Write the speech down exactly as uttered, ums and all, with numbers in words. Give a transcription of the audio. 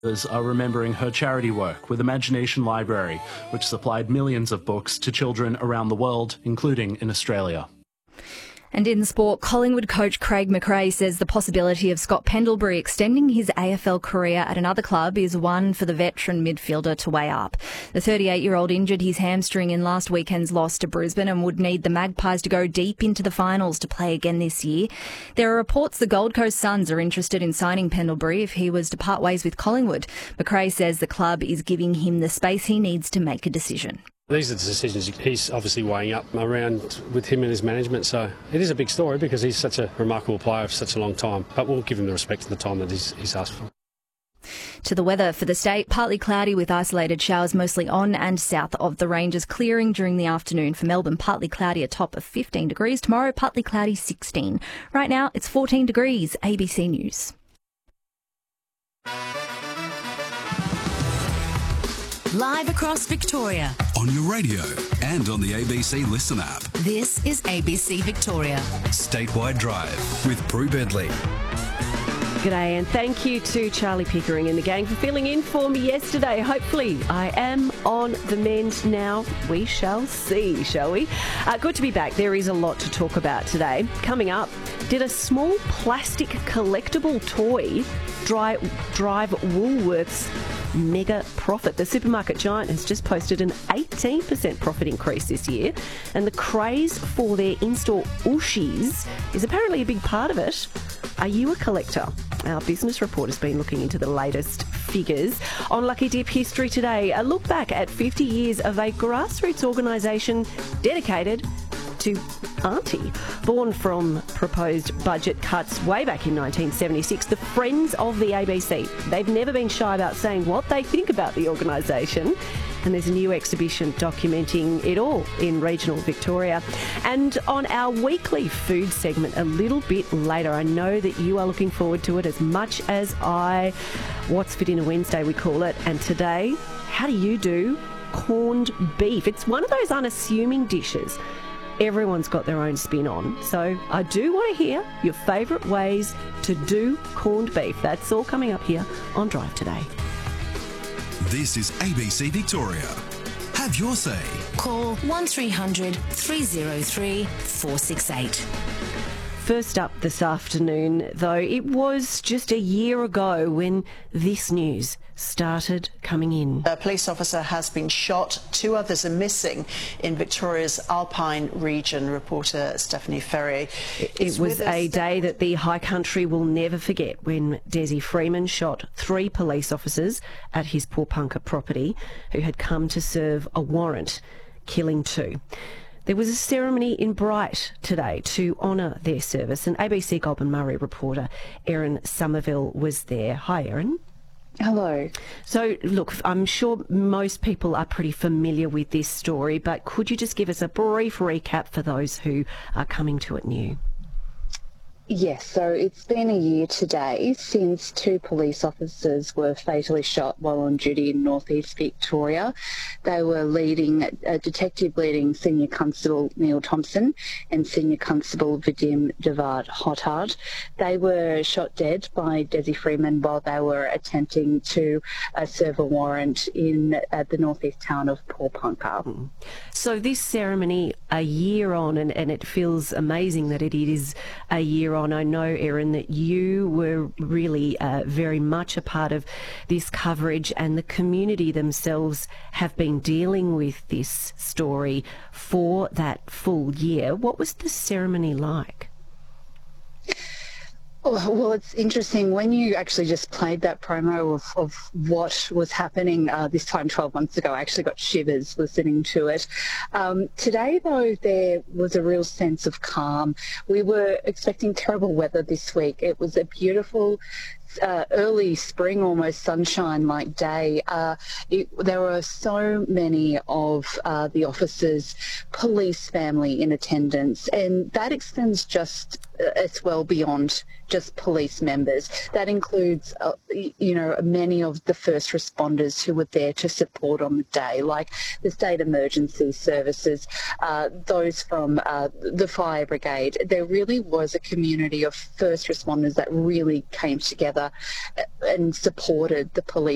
Others are remembering her charity work with Imagination Library, which supplied millions of books to children around the world, including in Australia. And in sport, Collingwood coach Craig McRae says the possibility of Scott Pendlebury extending his A F L career at another club is one for the veteran midfielder to weigh up. The thirty-eight-year-old injured his hamstring in last weekend's loss to Brisbane and would need the Magpies to go deep into the finals to play again this year. There are reports the Gold Coast Suns are interested in signing Pendlebury if he was to part ways with Collingwood. McRae says the club is giving him the space he needs to make a decision. These are the decisions he's obviously weighing up around with him and his management, so it is a big story because he's such a remarkable player for such a long time, but we'll give him the respect and the time that he's, he's asked for. To the weather for the state, partly cloudy with isolated showers mostly on and south of the ranges, clearing during the afternoon. For Melbourne, partly cloudy, a top of fifteen degrees. Tomorrow, partly cloudy, sixteen. Right now, it's fourteen degrees. A B C News. Live across Victoria. On your radio and on the A B C Listen app. This is A B C Victoria. Statewide Drive with Prue Bedley. G'day, and thank you to Charlie Pickering and the gang for filling in for me yesterday. Hopefully I am on the mend now. We shall see, shall we? Uh, good to be back. There is a lot to talk about today. Coming up, did a small plastic collectible toy dry, drive Woolworths mega profit? The supermarket giant has just posted an eighteen percent profit increase this year, and the craze for their in-store Ooshies is apparently a big part of it. Are you a collector? Our business report has been looking into the latest figures. On Lucky Dip History today, a look back at fifty years of a grassroots organisation dedicated to Auntie. Born from proposed budget cuts way back in nineteen seventy-six, the Friends of the A B C. They've never been shy about saying what they think about the organisation. And there's a new exhibition documenting it all in regional Victoria. And on our weekly food segment a little bit later, I know that you are looking forward to it as much as I. What's for Dinner Wednesday, we call it. And today, how do you do corned beef? It's one of those unassuming dishes everyone's got their own spin on. So I do want to hear your favourite ways to do corned beef. That's all coming up here on Drive Today. This is A B C Victoria. Have your say. Call one three hundred three oh three four six eight. First up this afternoon, though, it was just a year ago when this news started coming in. A police officer has been shot. Two others are missing in Victoria's Alpine region. Reporter Stephanie Ferry. It was a day that the High Country will never forget when Desi Freeman shot three police officers at his Poorpunka property who had come to serve a warrant, killing two. There was a ceremony in Bright today to honour their service, and A B C Goulburn Murray reporter Erin Somerville was there. Hi, Erin. Hello. So, look, I'm sure most people are pretty familiar with this story, but could you just give us a brief recap for those who are coming to it new? Yes, so it's been a year today since two police officers were fatally shot while on duty in northeast Victoria. They were leading, uh, detective leading Senior Constable Neil Thompson and Senior Constable Vadim Devard Hotard. They were shot dead by Desi Freeman while they were attempting to uh, serve a warrant in uh, the northeast town of Poorpunka. So this ceremony a year on, and, and it feels amazing that it is a year on. I know, Erin, that you were really uh, very much a part of this coverage, and the community themselves have been dealing with this story for that full year. What was the ceremony like? Oh, well, it's interesting. When you actually just played that promo of, of what was happening uh, this time twelve months ago, I actually got shivers listening to it. Um, today, though, there was a real sense of calm. We were expecting terrible weather this week. It was a beautiful Uh, early spring, almost sunshine-like day. Uh, it, there were so many of uh, the officers' police family in attendance, and that extends just uh, as well beyond just police members. That includes, uh, you know, many of the first responders who were there to support on the day, like the state emergency services, uh, those from uh, the fire brigade. There really was a community of first responders that really came together and supported the police.